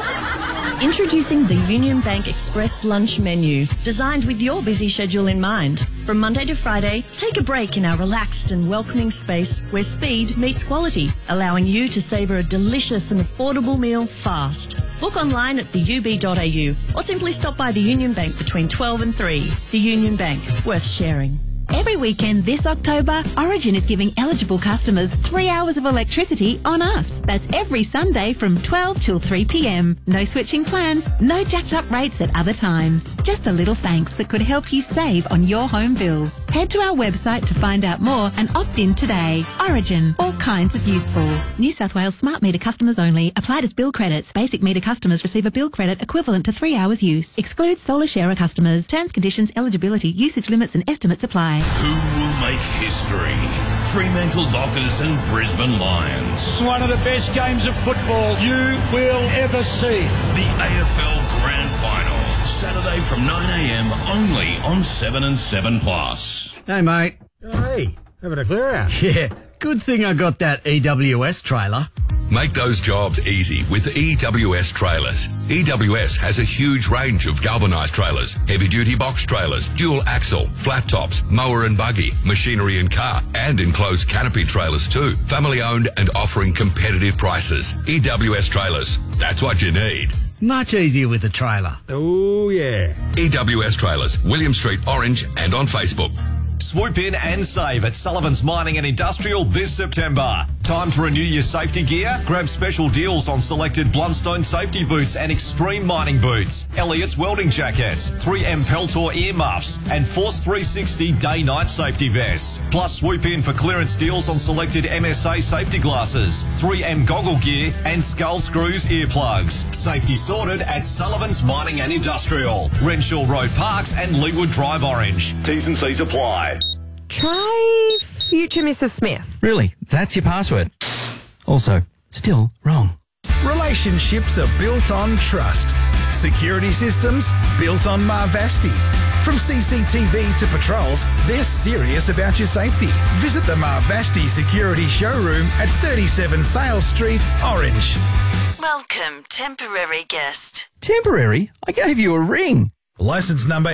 Introducing the Union Bank Express Lunch Menu, designed with your busy schedule in mind. From Monday to Friday, take a break in our relaxed and welcoming space where speed meets quality, allowing you to savour a delicious and affordable meal fast. Book online at theub.au or simply stop by the Union Bank between 12 and 3. The Union Bank, worth sharing. Every weekend this October, Origin is giving eligible customers 3 hours of electricity on us. That's every Sunday from 12 till 3 p.m. No switching plans, no jacked up rates at other times. Just a little thanks that could help you save on your home bills. Head to our website to find out more and opt in today. Origin, all kinds of useful. New South Wales smart meter customers only. Applied as bill credits. Basic meter customers receive a bill credit equivalent to 3 hours use. Excludes solar sharer customers. Terms, conditions, eligibility, usage limits and estimates apply. Who will make history? Fremantle Dockers and Brisbane Lions. One of the best games of football you will ever see. The AFL Grand Final. Saturday from 9 a.m. only on 7 and 7 Plus. Hey, mate. Hey, having a clear out. Yeah, good thing I got that EWS trailer. Make those jobs easy with EWS trailers. EWS has a huge range of galvanised trailers, heavy-duty box trailers, dual axle, flat tops, mower and buggy, machinery and car, and enclosed canopy trailers too. Family owned and offering competitive prices. EWS trailers. That's what you need. Much easier with a trailer. Oh, yeah. EWS trailers, William Street, Orange, and on Facebook. Swoop in and save at Sullivan's Mining and Industrial this September. Time to renew your safety gear? Grab special deals on selected Blundstone safety boots and extreme mining boots, Elliott's welding jackets, 3M Peltor earmuffs, and Force 360 day-night safety vests. Plus, swoop in for clearance deals on selected MSA safety glasses, 3M goggle gear, and Skull Screws earplugs. Safety sorted at Sullivan's Mining and Industrial, Renshaw Road Parks and Leewood Drive Orange. T's and C's apply. Try Future Mrs. Smith. Really? That's your password? Also, still wrong. Relationships are built on trust. Security systems built on Marvasti. From CCTV to patrols, they're serious about your safety. Visit the Marvasti Security Showroom at 37 Sales Street, Orange. Welcome, temporary guest. Temporary? I gave you a ring. Licence number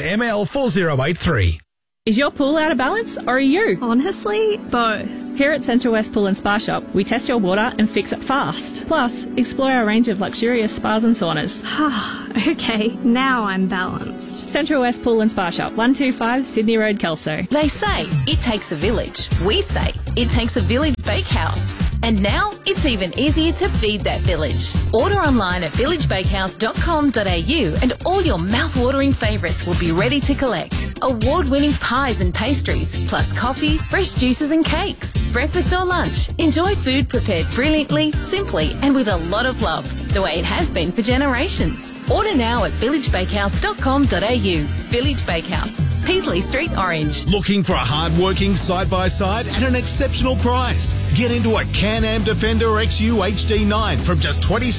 ML4083. Is your pool out of balance or are you? Honestly, both. Here at Central West Pool and Spa Shop, we test your water and fix it fast. Plus, explore our range of luxurious spas and saunas. Okay, now I'm balanced. Central West Pool and Spa Shop, 125 Sydney Road, Kelso. They say it takes a village. We say it takes a village bakehouse. And now it's even easier to feed that village. Order online at villagebakehouse.com.au and all your mouth-watering favourites will be ready to collect. Award-winning pies and pastries, plus coffee, fresh juices and cakes. Breakfast or lunch, enjoy food prepared brilliantly, simply and with a lot of love, the way it has been for generations. Order now at villagebakehouse.com.au. Village Bakehouse, Peasley Street, Orange. Looking for a hard-working side-by-side at an exceptional price? Get into a Can-Am Defender XU HD9 from just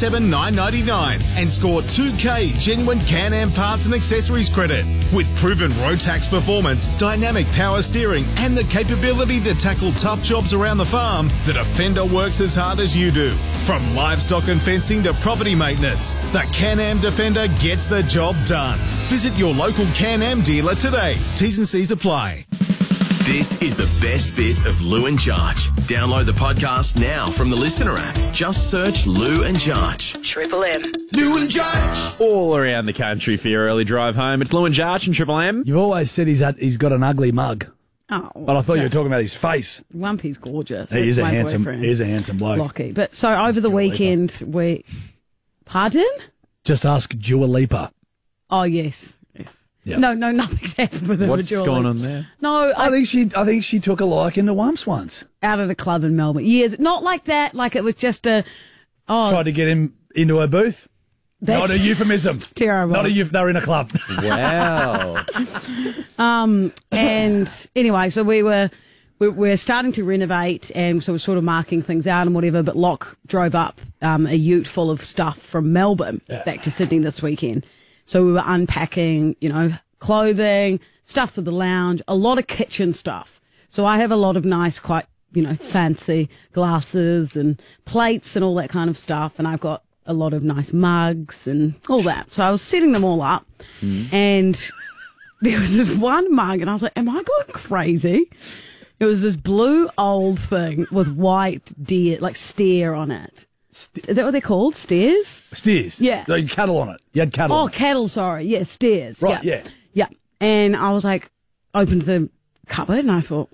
$27,999 and score 2K genuine Can-Am parts and accessories credit. With proven Rotax performance, dynamic power steering and the capability to tackle tough jobs around the farm, the Defender works as hard as you do. From livestock and fencing to property maintenance, the Can-Am Defender gets the job done. Visit your local Can-Am dealer today. T's and C's apply. This is the best bits of Lou and Jarch. Download the podcast now from the Listener app. Just search Lou and Jarch. Triple M. Lou and Jarch. All around the country for your early drive home. It's Lou and Jarch and Triple M. You've always said he's got an ugly mug. Oh, but I thought you were talking about his face. Wumpy's gorgeous. He is a That's my handsome. boyfriend. He is a handsome bloke. Lockie. But so over the weekend, pardon? Just ask Dua Lipa. Oh yes. Yep. No, nothing's happened with her. What's Dua going Lipa. on there? No, I think she took a liking to Wumps once. Out at a club in Melbourne. Years, not like that. Like it was just a. Oh, Tried to get him into her booth. That's- Not a euphemism. It's terrible. Not a they're in a club. Wow. And anyway, so we're starting to renovate, and so we're sort of marking things out and whatever. But Locke drove up a ute full of stuff from Melbourne back to Sydney this weekend. So we were unpacking, clothing, stuff for the lounge, a lot of kitchen stuff. So I have a lot of nice, quite, fancy glasses and plates and all that kind of stuff. And I've got a lot of nice mugs and all that. So I was setting them all up, and there was this one mug, and I was like, am I going crazy? It was this blue old thing with white deer, like steer on it. Is that what they're called? Steers? Steers. Yeah. No, you cattle on it. You had cattle on it. Cattle, sorry. Yeah, steers. Right, yeah. And I was like, opened the cupboard, and I thought,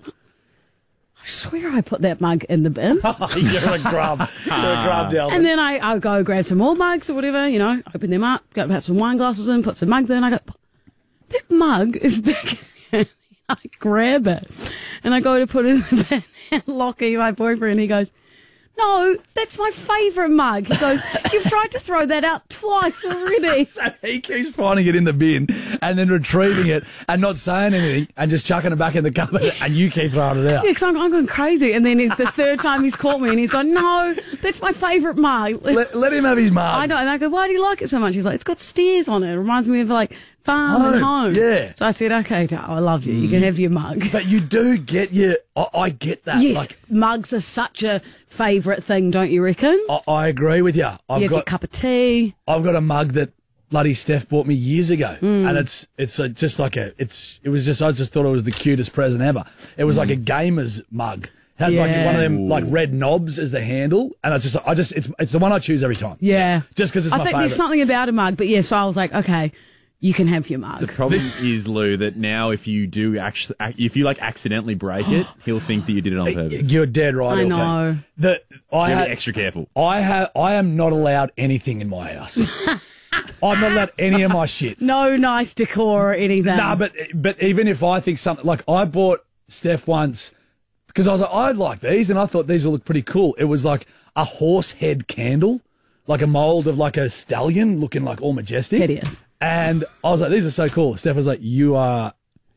I swear I put that mug in the bin. You're a grub. You're a grub, Delvin. And then I go grab some more mugs or whatever, open them up, go put some wine glasses in, put some mugs in. I go, that mug is big. I grab it and I go to put it in the bin. And Lockie, my boyfriend, he goes, no, that's my favourite mug. He goes, you've tried to throw that out twice already. So he keeps finding it in the bin and then retrieving it and not saying anything and just chucking it back in the cupboard, and you keep throwing it out. Yeah, because I'm going crazy. And then the third time he's caught me and he's gone, no, that's my favourite mug. Let him have his mug. I know. And I go, why do you like it so much? He's like, it's got steers on it. It reminds me of like farm and home. Yeah. So I said, okay, I love you. You can have your mug. But you do get I get that. Yes, mugs are such a favourite thing, don't you reckon? I agree with you. You have your cup of tea. I've got a mug that bloody Steph bought me years ago, and I just thought it was the cutest present ever. It was like a gamer's mug. It has like one of them like red knobs as the handle, and it's the one I choose every time. Yeah, just because it's my I think favourite. there's something about a mug, but yeah. So I was like, okay, you can have your mug. The problem is, Lou, that now if you accidentally break it, he'll think that you did it on purpose. You're dead right. I know. So be extra careful. I am not allowed anything in my house. I'm not allowed any of my shit. No nice decor or anything. No, but even if I think something, like I bought Steph once because I was like, I like these, and I thought these will look pretty cool. It was like a horse head candle, like a mold of like a stallion looking like all majestic. Hideous. And I was like, these are so cool. Steph was like, you're a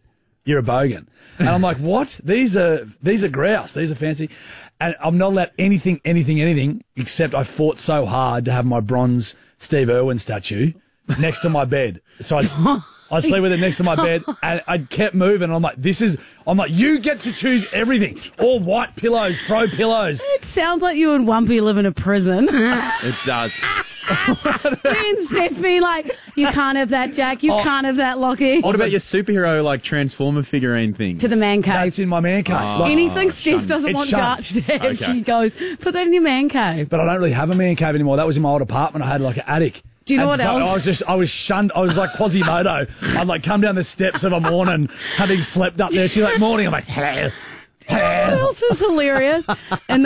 bogan. And I'm like, what? These are grouse. These are fancy. And I'm not allowed anything, except I fought so hard to have my bronze Steve Irwin statue next to my bed. So I'd sleep with it next to my bed, and I kept moving. I'm like, you get to choose everything. All white pillows, throw pillows. It sounds like you and Wumpy live in a prison. It does. Me and Steph being like, you can't have that, Jack. You can't have that, Lockie. What about your superhero, like, Transformer figurine thing? To the man cave. That's in my man cave. Anything Steph doesn't want Jarch to have, Okay. she goes, put that in your man cave. But I don't really have a man cave anymore. That was in my old apartment. I had like an attic. Do you know And what so else? I was shunned. I was like Quasimodo. I'd like come down the steps of a morning having slept up there. She's like, morning. I'm like, hello. What else is hilarious? And